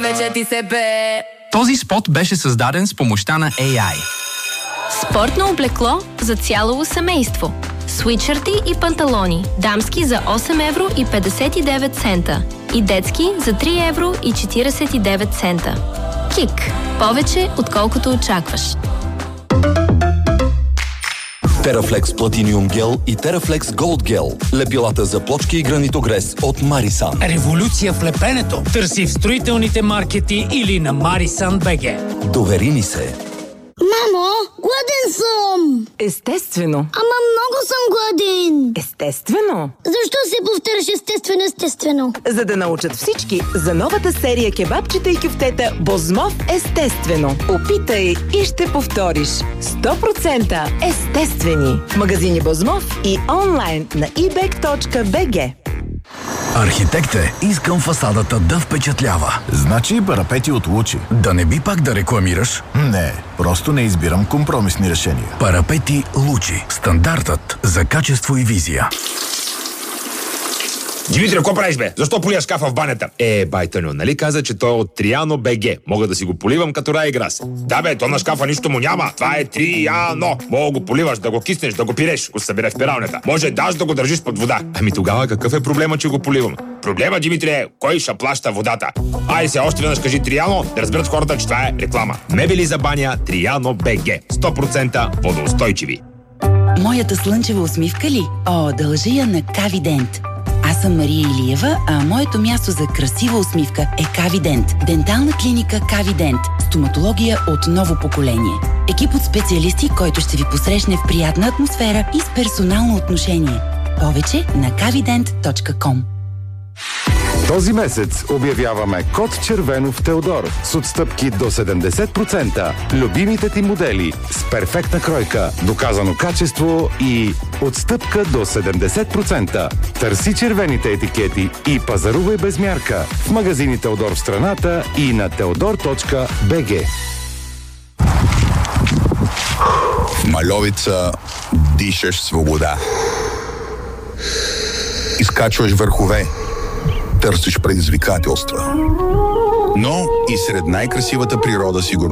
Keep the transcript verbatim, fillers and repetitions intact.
вече ти се пее. Този спот беше създаден с помощта на Ей Ай. Спортно облекло за цяло семейство. Свитшърти и панталони. Дамски за осем евро и петдесет и девет цента. И детски за три евро и четиридесет и девет цента. Кик. Повече, отколкото очакваш. Терафлекс Платиниум гел и Терафлекс Голд гел. Лепилата за плочки и гранитогрес от Марисан. Революция в лепенето. Търси в строителните маркети или на Марисан БГ. Довери ни се. Мамо, гладен съм! Естествено. Ама много съм гладен! Естествено. Защо се повтаряш естествено, естествено? За да научат всички за новата серия кебабчета и кюфтета Бозмов естествено. Опитай и ще повториш. сто процента естествени. В магазини Бозмов и онлайн на и бек точка би джи. Архитект е, искам фасадата да впечатлява. Значи парапети от Лучи. Да не би пак да рекламираш? Не, просто не избирам компромисни решения. Парапети Лучи. Стандартът за качество и визия. Димитри, какво правиш, бе? Защо полия шкафа в банята? Е, байтъню, нали каза, че той е от Триано БГ. Мога да си го поливам като рай и грас. Да, бе, то на шкафа нищо му няма. Това е Триано. Мога го поливаш, да го киснеш, да го пиреш, го събере в пиралнята. Може даже да го държиш под вода. Ами тогава какъв е проблема, че го поливам? Проблема, Димитри, е кой ще плаща водата. Ай се, още веднъж кажи Триано, да разберат хората, че това е реклама. Мебели за баня Триано БГ. сто процента водоустойчиви. Моята слънчева усмивка ли? О, дължи я на Кавидент. Аз съм Мария Илиева, а моето място за красива усмивка е Кавидент. Дентална клиника Кавидент. Стоматология от ново поколение. Екип от специалисти, който ще ви посрещне в приятна атмосфера и с персонално отношение. Повече на кавидент точка ком. Този месец обявяваме код червено в Теодор с отстъпки до седемдесет процента. Любимите ти модели с перфектна кройка, доказано качество и отстъпка до седемдесет процента. Търси червените етикети и пазарувай без мярка в магазини Теодор в страната и на теодор точка би джи. В Мальовица дишаш свобода. Изкачваш върхове. Търсиш предизвикателства. Но и сред най-красивата природа сигурно